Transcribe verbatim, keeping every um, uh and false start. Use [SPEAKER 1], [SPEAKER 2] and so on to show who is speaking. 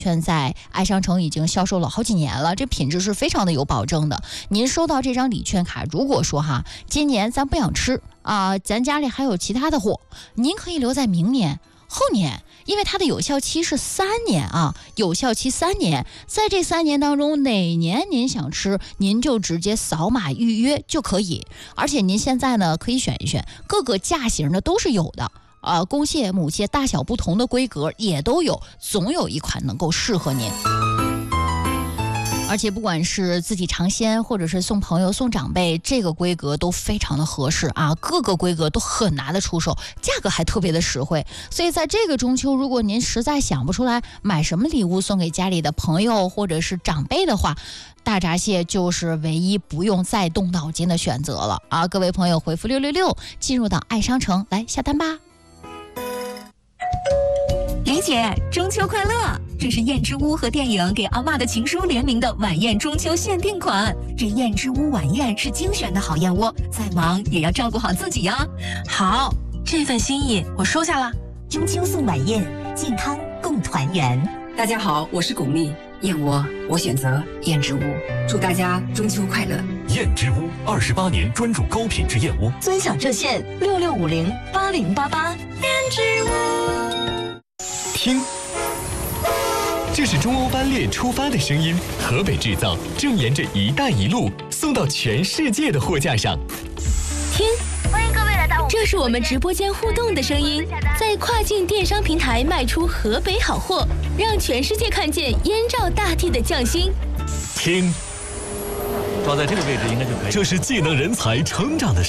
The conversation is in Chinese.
[SPEAKER 1] 券在爱商城已经销售了好几年了，这品质是非常的有保证的。您收到这张礼券卡，如果说哈，今年咱不想吃啊，咱家里还有其他的货，您可以留在明年、后年，因为它的有效期是三年啊，有效期三年，在这三年当中，哪年您想吃，您就直接扫码预约就可以。而且您现在呢，可以选一选，各个价型的都是有的。呃，公蟹、母蟹大小不同的规格也都有，总有一款能够适合您。而且不管是自己尝鲜，或者是送朋友、送长辈，这个规格都非常的合适啊，各个规格都很拿得出手，价格还特别的实惠。所以在这个中秋，如果您实在想不出来买什么礼物送给家里的朋友或者是长辈的话，大闸蟹就是唯一不用再动脑筋的选择了啊！各位朋友，回复六六六进入到爱商城来下单吧。
[SPEAKER 2] 李姐，中秋快乐！这是燕之屋和电影给阿嬷的情书联名的晚宴中秋限定款。这燕之屋晚宴是精选的好燕窝，再忙也要照顾好自己呀。
[SPEAKER 3] 好，这份心意我收下了。
[SPEAKER 2] 中秋送晚宴，健康共团圆。
[SPEAKER 4] 大家好，我是巩俐，燕窝我选择燕之屋，祝大家中秋快乐。
[SPEAKER 5] 燕之屋二十八年专注高品质燕窝，
[SPEAKER 2] 尊享热线六六五零八零八八。燕之屋。
[SPEAKER 6] 听，这是中欧班列出发的声音，河北制造正沿着“一带一路”送到全世界的货架上。
[SPEAKER 7] 听，欢迎各位来到，这是我们直播间互动的声音，在跨境电商平台卖出河北好货，让全世界看见燕赵大地的匠心。
[SPEAKER 6] 听，
[SPEAKER 8] 抓在这个位置应该就可以。
[SPEAKER 6] 这是技能人才成长的